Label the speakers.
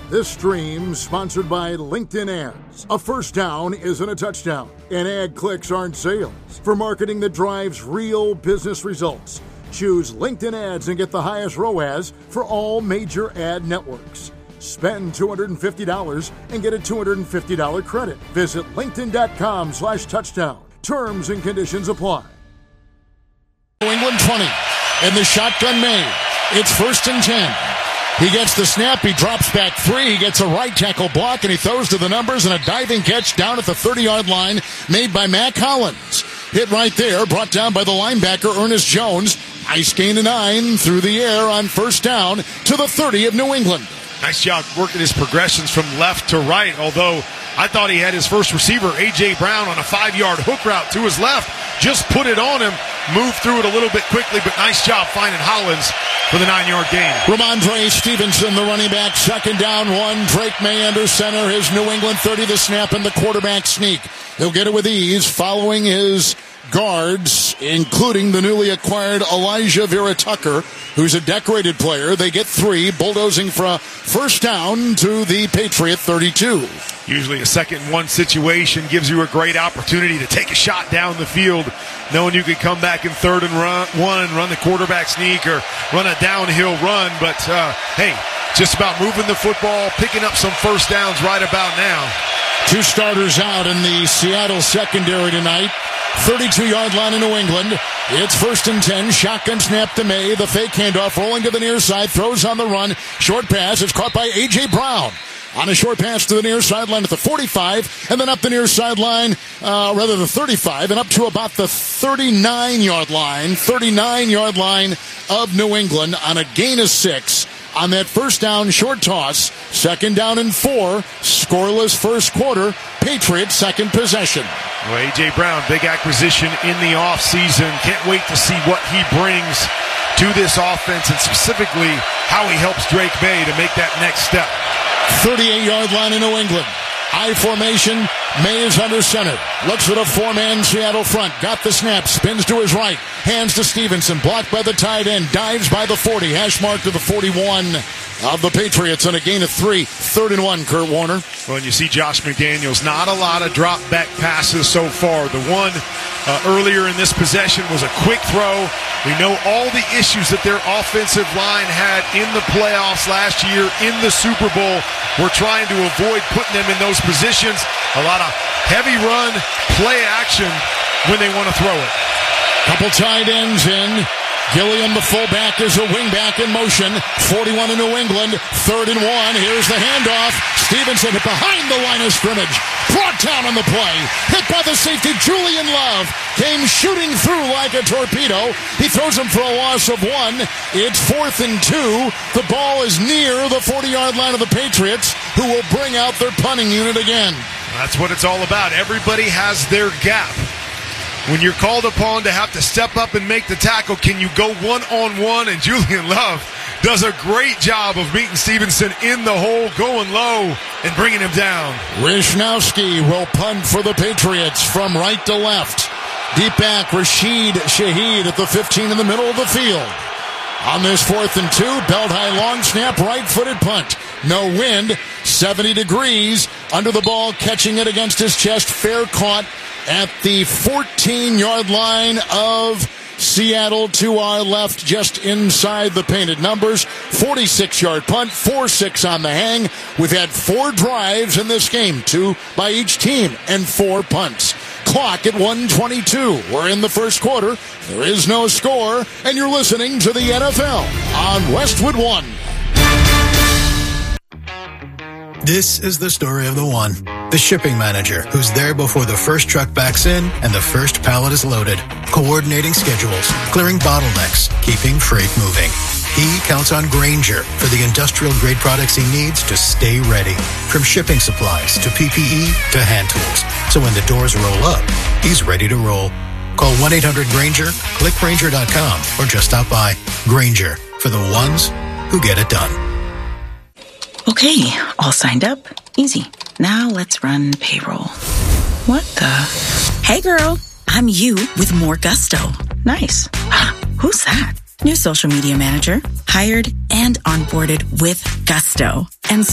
Speaker 1: This stream sponsored by LinkedIn Ads. A first down isn't a touchdown, and ad clicks aren't sales. For marketing that drives real business results, choose LinkedIn Ads and get the highest ROAS for all major ad networks. Spend $250 and get a $250 credit. Visit linkedin.com/touchdown. Terms and conditions apply.
Speaker 2: New England 20, and the shotgun made. It's 1st and 10. He gets the snap, he drops back 3, he gets a right tackle block, and he throws to the numbers, and a diving catch down at the 30-yard line made by Mac Hollins. Hit right there, brought down by the linebacker Ernest Jones. Nice gain of 9 through the air on first down to the 30 of New England.
Speaker 3: Nice job working his progressions from left to right, although I thought he had his first receiver, A.J. Brown, on a 5-yard hook route to his left. Just put it on him, moved through it a little bit quickly, but nice job finding Hollins for the 9-yard gain.
Speaker 2: Ramondre Stevenson, the running back, 2nd down 1. Drake May under center, his New England 30, the snap and the quarterback sneak. He'll get it with ease following his guards, including the newly acquired Elijah Vera Tucker, who's a decorated player. They get 3, bulldozing for a first down to the Patriot 32.
Speaker 3: Usually a 2nd and 1 situation gives you a great opportunity to take a shot down the field, knowing you can come back in 3rd and 1, run the quarterback sneak or run a downhill run. But, hey, just about moving the football, picking up some first downs right about now.
Speaker 2: 2 starters out in the Seattle secondary tonight. 32-yard line in New England. It's 1st and 10. Shotgun snap to May. The fake handoff rolling to the near side. Throws on the run. Short pass. It's caught by A.J. Brown. On a short pass to the near sideline at the 45, and then up the near sideline, the 35, and up to about the 39-yard line of New England on a gain of 6 on that first down short toss. 2nd down and 4, scoreless first quarter. Patriots second possession.
Speaker 3: Well, A.J. Brown, big acquisition in the offseason. Can't wait to see what he brings to this offense and specifically how he helps Drake May to make that next step.
Speaker 2: 38-yard line in New England. I formation. May is under center. Looks at a 4-man Seattle front. Got the snap. Spins to his right. Hands to Stevenson. Blocked by the tight end. Dives by the 40. Hash mark to the 41 of the Patriots on a gain of 3. 3rd and 1, Kurt Warner.
Speaker 3: Well, and you see Josh McDaniels. Not a lot of drop back passes so far. The one earlier in this possession was a quick throw. We know all the issues that their offensive line had in the playoffs last year, in the Super Bowl. We're trying to avoid putting them in those positions. A lot of heavy run, play action when they want to throw it.
Speaker 2: Couple tight ends in. Gilliam, the fullback, is a wingback in motion. 41 in New England. 3rd and 1. Here's the handoff. Stevenson behind the line of scrimmage. Brought down on the play. Hit by the safety, Julian Love. Came shooting through like a torpedo. He throws him for a loss of 1. It's 4th and 2. The ball is near the 40-yard line of the Patriots, who will bring out their punting unit again.
Speaker 3: That's what it's all about. Everybody has their gap. When you're called upon to have to step up and make the tackle, can you go one-on-one? And Julian Love does a great job of meeting Stevenson in the hole, going low, and bringing him down.
Speaker 2: Wishnowski will punt for the Patriots from right to left. Deep back, Rashid Shaheed at the 15 in the middle of the field. On this 4th and 2, belt high long snap, right-footed punt. No wind, 70 degrees. Under the ball, catching it against his chest, fair caught at the 14-yard line of Seattle to our left, just inside the painted numbers. 46-yard punt, 4-6 on the hang. We've had 4 drives in this game, 2 by each team, and 4 punts. Clock at 1:22. We're in the first quarter. There is no score, and you're listening to the NFL on Westwood One.
Speaker 4: This is the story of the one. The shipping manager who's there before the first truck backs in and the first pallet is loaded. Coordinating schedules, clearing bottlenecks, keeping freight moving. He counts on Grainger for the industrial-grade products he needs to stay ready. From shipping supplies to PPE to hand tools. So when the doors roll up, he's ready to roll. Call 1-800-GRAINGER, click Grainger.com, or just stop by. Grainger, for the ones who get it done.
Speaker 5: Okay, all signed up. Easy. Now let's run payroll. What the? Hey girl, I'm you with more gusto. Nice. Who's that? New social media manager. Hired and onboarded with gusto. And